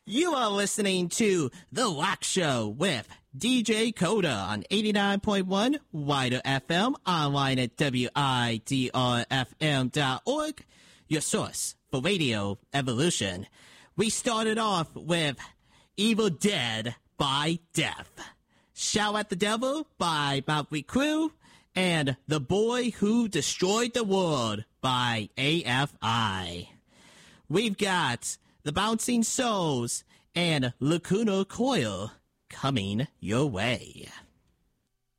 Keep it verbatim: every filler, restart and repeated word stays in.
You are listening to The Rock Show with D J Coda on eighty-nine point one Wider F M, online at W I D R F M dot org, your source for radio evolution. We started off with Evil Dead by Death, Shout at the Devil by Motley Crue, and The Boy Who Destroyed the World by A F I. We've got The Bouncing Souls and Lacuna Coil coming your way.